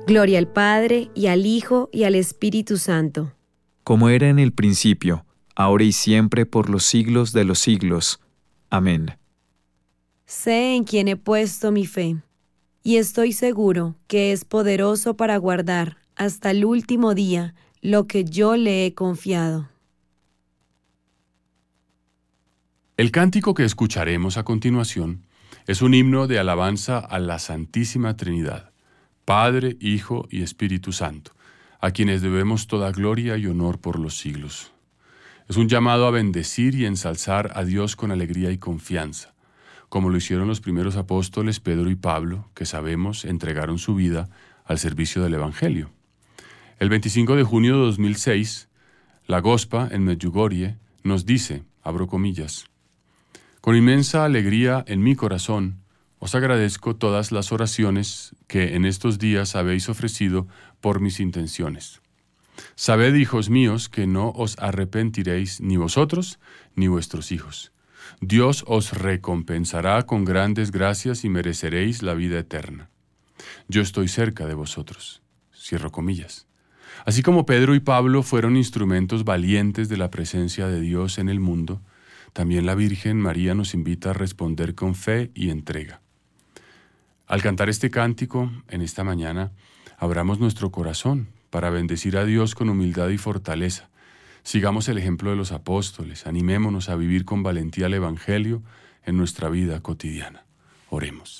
Gloria al Padre, y al Hijo, y al Espíritu Santo. Como era en el principio, ahora y siempre, por los siglos de los siglos. Amén. Sé en quien he puesto mi fe, y estoy seguro que es poderoso para guardar hasta el último día lo que yo le he confiado. El cántico que escucharemos a continuación es un himno de alabanza a la Santísima Trinidad, Padre, Hijo y Espíritu Santo, a quienes debemos toda gloria y honor por los siglos. Es un llamado a bendecir y ensalzar a Dios con alegría y confianza, como lo hicieron los primeros apóstoles Pedro y Pablo, que sabemos entregaron su vida al servicio del Evangelio. El 25 de junio de 2006, la Gospa en Medjugorje nos dice, abro comillas, con inmensa alegría en mi corazón, os agradezco todas las oraciones que en estos días habéis ofrecido por mis intenciones. Sabed, hijos míos, que no os arrepentiréis ni vosotros ni vuestros hijos. Dios os recompensará con grandes gracias y mereceréis la vida eterna. Yo estoy cerca de vosotros. Cierro comillas. Así como Pedro y Pablo fueron instrumentos valientes de la presencia de Dios en el mundo, también la Virgen María nos invita a responder con fe y entrega. Al cantar este cántico, en esta mañana, abramos nuestro corazón para bendecir a Dios con humildad y fortaleza. Sigamos el ejemplo de los apóstoles, animémonos a vivir con valentía el Evangelio en nuestra vida cotidiana. Oremos.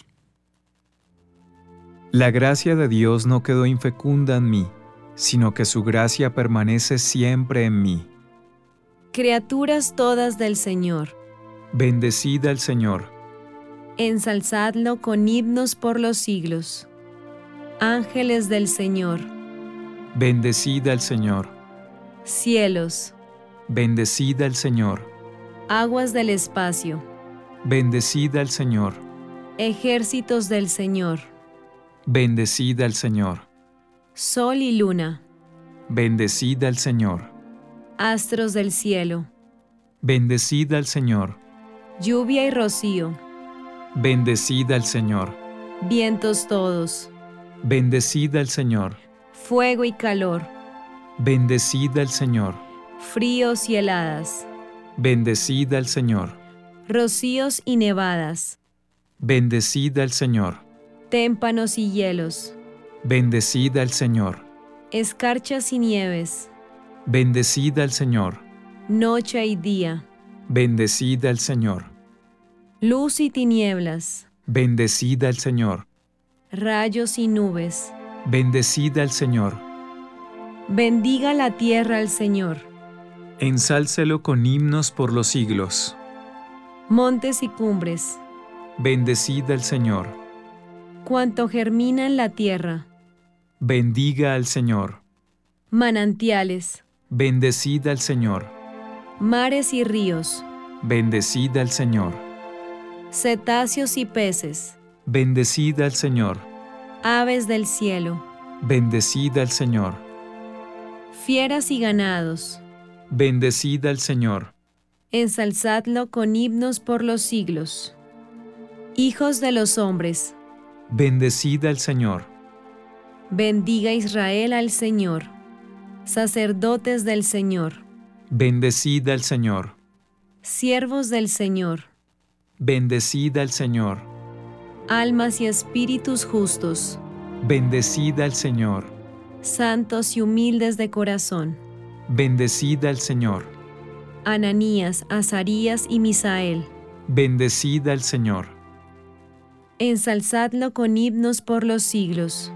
La gracia de Dios no quedó infecunda en mí, sino que su gracia permanece siempre en mí. Criaturas todas del Señor, Bendecid al Señor. ensalzadlo con himnos por los siglos. Ángeles del Señor, Bendecid al Señor. cielos, Bendecid al Señor. aguas del espacio, Bendecid al Señor. ejércitos del Señor, Bendecid al Señor. sol y luna, Bendecid al Señor. astros del cielo, Bendecid al Señor. lluvia y rocío, Bendecid al Señor. vientos todos, Bendecid al Señor. fuego y calor, Bendecid al Señor. fríos y heladas, Bendecid al Señor. rocíos y nevadas, Bendecid al Señor. témpanos y hielos, Bendecid al Señor. escarchas y nieves, Bendecid al Señor. noche y día, Bendecid al Señor. luz y tinieblas, Bendecid al Señor. rayos y nubes. Bendecid al Señor. Bendiga la tierra al Señor, Ensálcelo con himnos por los siglos. montes y cumbres, Bendecid al Señor. cuanto germina en la tierra, Bendiga al Señor. manantiales, Bendecid al Señor. mares y ríos, Bendecid al Señor. cetáceos y peces, Bendecid al Señor. aves del cielo, Bendecid al Señor. fieras y ganados, Bendecid al Señor. ensalzadlo con himnos por los siglos. Hijos de los hombres, Bendecid al Señor. bendiga Israel al Señor. Sacerdotes del Señor, Bendecid al Señor. siervos del Señor, Bendecid al Señor. almas y espíritus justos, Bendecid al Señor. santos y humildes de corazón, Bendecid al Señor. Ananías, Azarías y Misael, Bendecid al Señor. ensalzadlo con himnos por los siglos.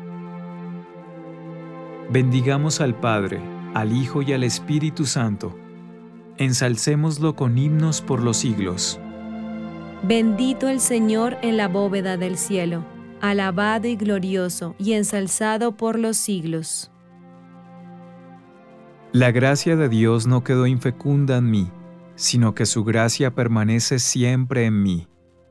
Bendigamos al Padre, al Hijo y al Espíritu Santo. Ensalcémoslo con himnos por los siglos. Bendito el Señor en la bóveda del cielo, alabado y glorioso y ensalzado por los siglos. La gracia de Dios no quedó infecunda en mí, sino que su gracia permanece siempre en mí.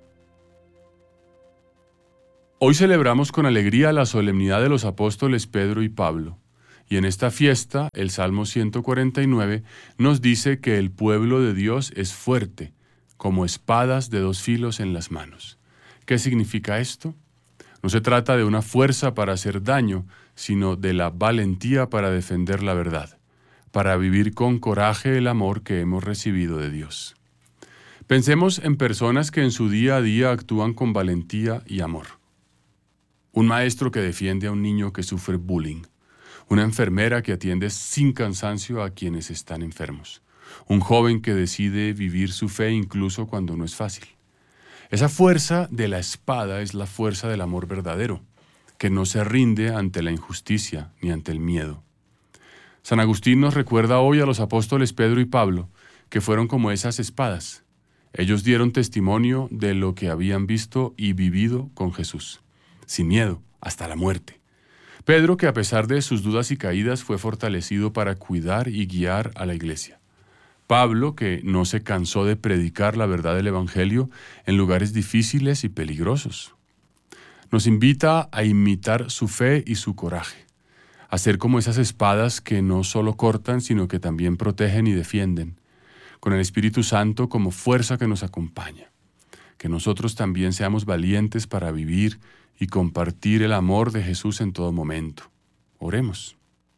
Hoy celebramos con alegría la solemnidad de los apóstoles Pedro y Pablo. Y en esta fiesta, el Salmo 149 nos dice que el pueblo de Dios es fuerte, como espadas de dos filos en las manos. ¿Qué significa esto? No se trata de una fuerza para hacer daño, sino de la valentía para defender la verdad, para vivir con coraje el amor que hemos recibido de Dios. Pensemos en personas que en su día a día actúan con valentía y amor. Un maestro que defiende a un niño que sufre bullying. Una enfermera que atiende sin cansancio a quienes están enfermos. Un joven que decide vivir su fe incluso cuando no es fácil. Esa fuerza de la espada es la fuerza del amor verdadero, que no se rinde ante la injusticia ni ante el miedo. San Agustín nos recuerda hoy a los apóstoles Pedro y Pablo, que fueron como esas espadas. Ellos dieron testimonio de lo que habían visto y vivido con Jesús, sin miedo, hasta la muerte. Pedro, que a pesar de sus dudas y caídas, fue fortalecido para cuidar y guiar a la iglesia. Pablo, que no se cansó de predicar la verdad del Evangelio en lugares difíciles y peligrosos. Nos invita a imitar su fe y su coraje, a ser como esas espadas que no solo cortan, sino que también protegen y defienden, con el Espíritu Santo como fuerza que nos acompaña. Que nosotros también seamos valientes para vivir y compartir el amor de Jesús en todo momento. Oremos.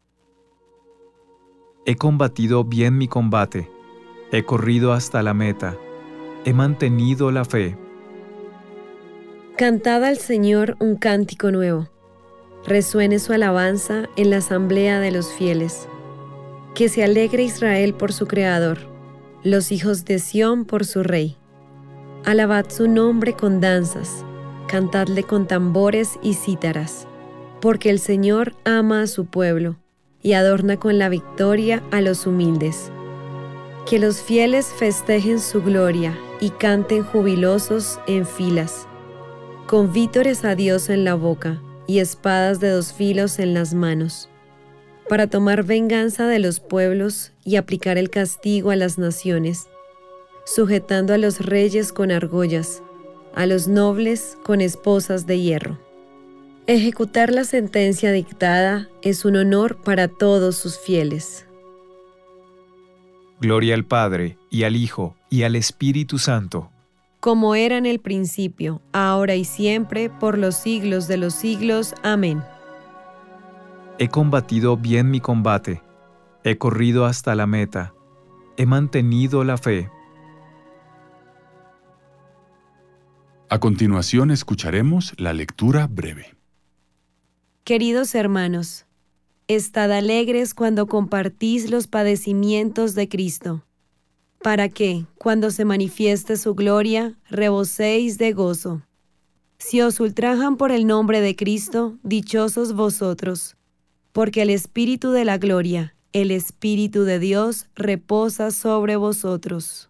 He combatido bien mi combate, he corrido hasta la meta, he mantenido la fe. Cantad al Señor un cántico nuevo. Resuene su alabanza en la asamblea de los fieles. Que se alegre Israel por su Creador, los hijos de Sión por su Rey. Alabad su nombre con danzas, cantadle con tambores y cítaras, porque el Señor ama a su pueblo y adorna con la victoria a los humildes. Que los fieles festejen su gloria y canten jubilosos en filas, con vítores a Dios en la boca y espadas de 2 filos en las manos, para tomar venganza de los pueblos y aplicar el castigo a las naciones, sujetando a los reyes con argollas, a los nobles con esposas de hierro. Ejecutar la sentencia dictada es un honor para todos sus fieles. Gloria al Padre, y al Hijo, y al Espíritu Santo. Como era en el principio, ahora y siempre, por los siglos de los siglos. Amén. He combatido bien mi combate, he corrido hasta la meta, he mantenido la fe. A continuación escucharemos la lectura breve. Queridos hermanos, estad alegres cuando compartís los padecimientos de Cristo, para que, cuando se manifieste su gloria, reboséis de gozo. Si os ultrajan por el nombre de Cristo, dichosos vosotros, porque el Espíritu de la gloria, el Espíritu de Dios, reposa sobre vosotros.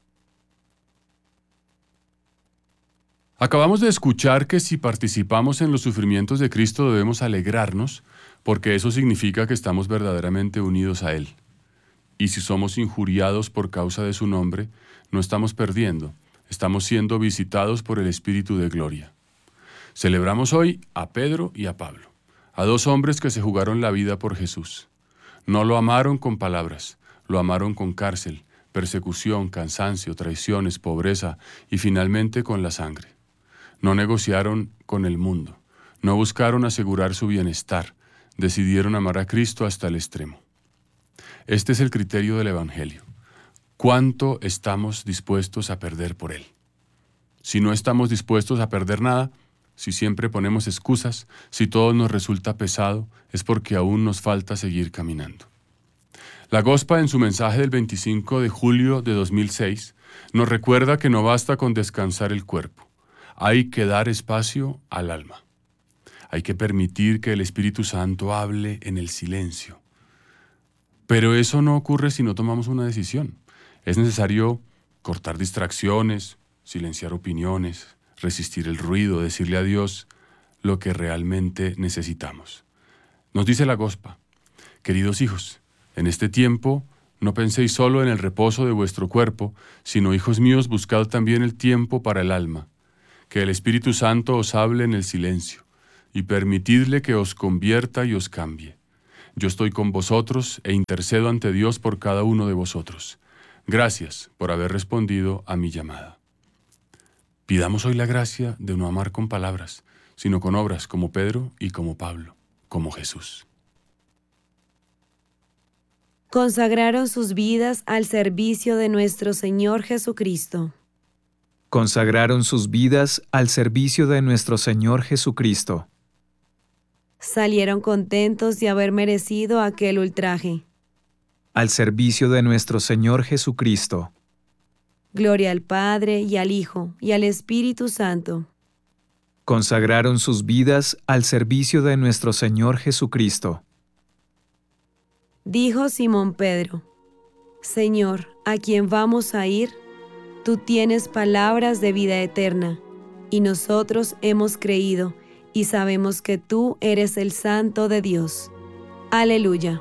Acabamos de escuchar que si participamos en los sufrimientos de Cristo debemos alegrarnos, porque eso significa que estamos verdaderamente unidos a Él. Y si somos injuriados por causa de su nombre, no estamos perdiendo, estamos siendo visitados por el Espíritu de gloria. Celebramos hoy a Pedro y a Pablo, a 2 hombres que se jugaron la vida por Jesús. No lo amaron con palabras, lo amaron con cárcel, persecución, cansancio, traiciones, pobreza y finalmente con la sangre. No negociaron con el mundo, no buscaron asegurar su bienestar, decidieron amar a Cristo hasta el extremo. Este es el criterio del Evangelio. ¿Cuánto estamos dispuestos a perder por Él? Si no estamos dispuestos a perder nada, si siempre ponemos excusas, si todo nos resulta pesado, es porque aún nos falta seguir caminando. La Gospa, en su mensaje del 25 de julio de 2006, nos recuerda que no basta con descansar el cuerpo. Hay que dar espacio al alma. Hay que permitir que el Espíritu Santo hable en el silencio. Pero eso no ocurre si no tomamos una decisión. Es necesario cortar distracciones, silenciar opiniones, resistir el ruido, decirle a Dios lo que realmente necesitamos. Nos dice la Gospa: queridos hijos, en este tiempo no penséis solo en el reposo de vuestro cuerpo, sino, hijos míos, buscad también el tiempo para el alma. Que el Espíritu Santo os hable en el silencio, y permitidle que os convierta y os cambie. Yo estoy con vosotros e intercedo ante Dios por cada uno de vosotros. Gracias por haber respondido a mi llamada. Pidamos hoy la gracia de no amar con palabras, sino con obras como Pedro y como Pablo, como Jesús. Consagraron sus vidas al servicio de nuestro Señor Jesucristo. Consagraron sus vidas al servicio de nuestro Señor Jesucristo. Salieron contentos de haber merecido aquel ultraje. Al servicio de nuestro Señor Jesucristo. Gloria al Padre, y al Hijo, y al Espíritu Santo. Consagraron sus vidas al servicio de nuestro Señor Jesucristo. Dijo Simón Pedro: Señor, ¿a quién vamos a ir? Tú tienes palabras de vida eterna, y nosotros hemos creído y sabemos que tú eres el Santo de Dios. Aleluya.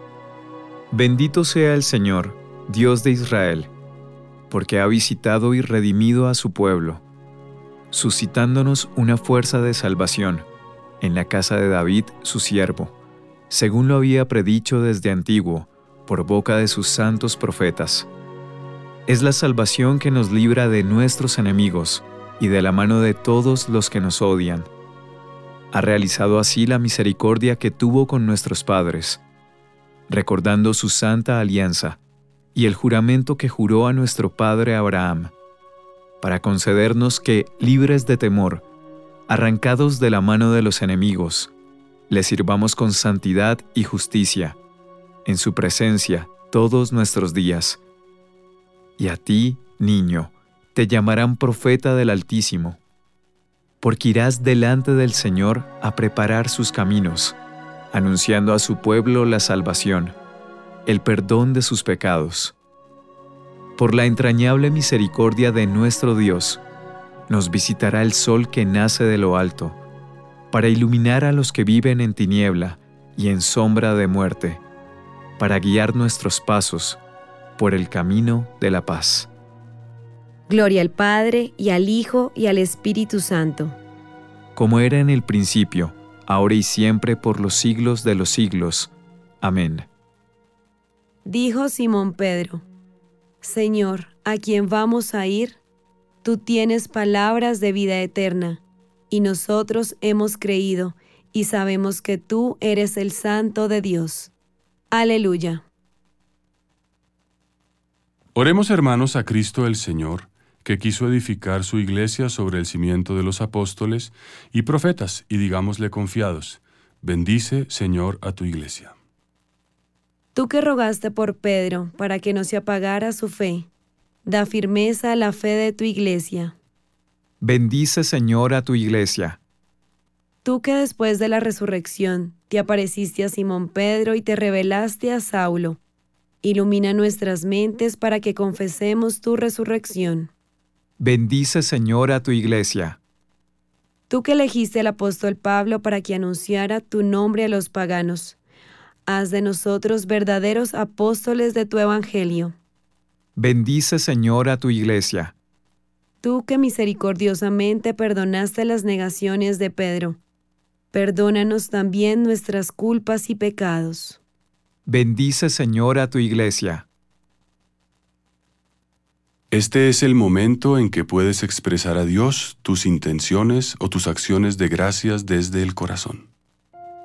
Bendito sea el Señor, Dios de Israel, porque ha visitado y redimido a su pueblo, suscitándonos una fuerza de salvación en la casa de David, su siervo, según lo había predicho desde antiguo, por boca de sus santos profetas. Es la salvación que nos libra de nuestros enemigos y de la mano de todos los que nos odian. Ha realizado así la misericordia que tuvo con nuestros padres, recordando su santa alianza y el juramento que juró a nuestro padre Abraham, para concedernos que, libres de temor, arrancados de la mano de los enemigos, le sirvamos con santidad y justicia, en su presencia todos nuestros días. Y a ti, niño, te llamarán profeta del Altísimo, porque irás delante del Señor a preparar sus caminos, anunciando a su pueblo la salvación, el perdón de sus pecados. Por la entrañable misericordia de nuestro Dios, nos visitará el sol que nace de lo alto, para iluminar a los que viven en tiniebla y en sombra de muerte, para guiar nuestros pasos por el camino de la paz. Gloria al Padre, y al Hijo, y al Espíritu Santo. Como era en el principio, ahora y siempre, por los siglos de los siglos. Amén. Dijo Simón Pedro: Señor, ¿a quién vamos a ir? Tú tienes palabras de vida eterna, y nosotros hemos creído y sabemos que tú eres el Santo de Dios. Aleluya. Oremos, hermanos, a Cristo el Señor, que quiso edificar su iglesia sobre el cimiento de los apóstoles y profetas, y digámosle confiados: bendice, Señor, a tu iglesia. Tú que rogaste por Pedro para que no se apagara su fe, da firmeza a la fe de tu iglesia. Bendice, Señor, a tu iglesia. Tú que después de la resurrección te apareciste a Simón Pedro y te revelaste a Saulo, ilumina nuestras mentes para que confesemos tu resurrección. Bendice, Señor, a tu iglesia. Tú que elegiste al apóstol Pablo para que anunciara tu nombre a los paganos, haz de nosotros verdaderos apóstoles de tu evangelio. Bendice, Señor, a tu iglesia. Tú que misericordiosamente perdonaste las negaciones de Pedro, perdónanos también nuestras culpas y pecados. Bendice, Señor, a tu iglesia. Este es el momento en que puedes expresar a Dios tus intenciones o tus acciones de gracias desde el corazón.